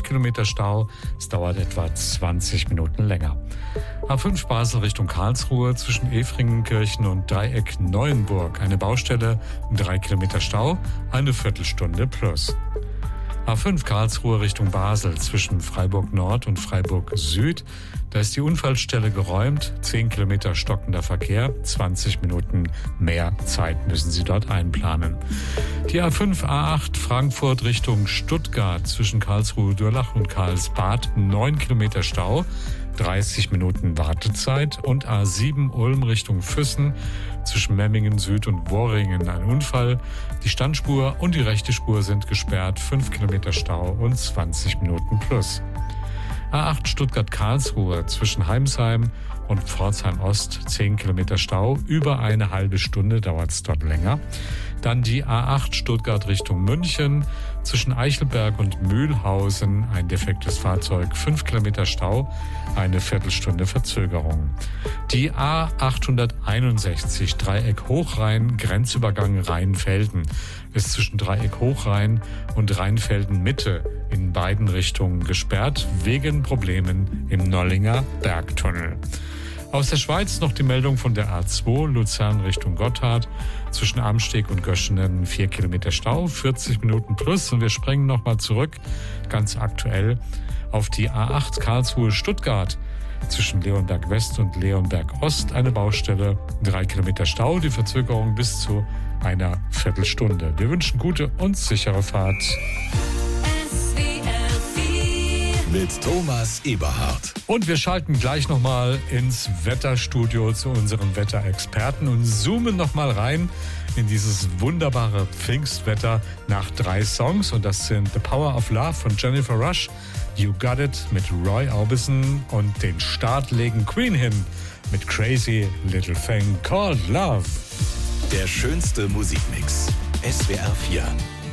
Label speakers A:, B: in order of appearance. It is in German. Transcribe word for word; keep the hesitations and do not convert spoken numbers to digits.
A: Kilometer Stau. Es dauert etwa zwanzig Minuten länger. A fünf Basel Richtung Karlsruhe zwischen Efringenkirchen und Dreieck Neuenburg. Eine Baustelle, drei Kilometer Stau, eine Viertelstunde plus. A fünf Karlsruhe Richtung Basel zwischen Freiburg Nord und Freiburg Süd. Da ist die Unfallstelle geräumt, zehn Kilometer stockender Verkehr, zwanzig Minuten mehr Zeit müssen Sie dort einplanen. Die A fünf A acht Frankfurt Richtung Stuttgart zwischen Karlsruhe-Durlach und Karlsbad, neun Kilometer Stau, dreißig Minuten Wartezeit. Und A sieben Ulm Richtung Füssen zwischen Memmingen Süd und Worringen ein Unfall. Die Standspur und die rechte Spur sind gesperrt, fünf Kilometer Stau und zwanzig Minuten plus. A acht Stuttgart-Karlsruhe zwischen Heimsheim und Pforzheim Ost, zehn Kilometer Stau, über eine halbe Stunde dauert es dort länger. Dann die A acht Stuttgart Richtung München zwischen Eichelberg und Mühlhausen, ein defektes Fahrzeug, fünf Kilometer Stau, eine Viertelstunde Verzögerung. Die A achthunderteinundsechzig Dreieck Hochrhein, Grenzübergang Rheinfelden, ist zwischen Dreieck Hochrhein und Rheinfelden Mitte in beiden Richtungen gesperrt, wegen Problemen im Nollinger Bergtunnel. Aus der Schweiz noch die Meldung von der A zwei Luzern Richtung Gotthard zwischen Amsteg und Göschenen, vier Kilometer Stau, vierzig Minuten plus. Und wir springen nochmal zurück, ganz aktuell, auf die A acht Karlsruhe Stuttgart zwischen Leonberg West und Leonberg Ost, eine Baustelle, drei Kilometer Stau, die Verzögerung bis zu einer Viertelstunde. Wir wünschen gute und sichere Fahrt.
B: Mit Thomas Eberhardt.
A: Und wir schalten gleich nochmal ins Wetterstudio zu unseren Wetterexperten und zoomen nochmal rein in dieses wunderbare Pfingstwetter nach drei Songs. Und das sind The Power of Love von Jennifer Rush, You Got It mit Roy Orbison und den Start legen Queen hin mit Crazy Little Thing Called Love.
B: Der schönste Musikmix. S W R vier.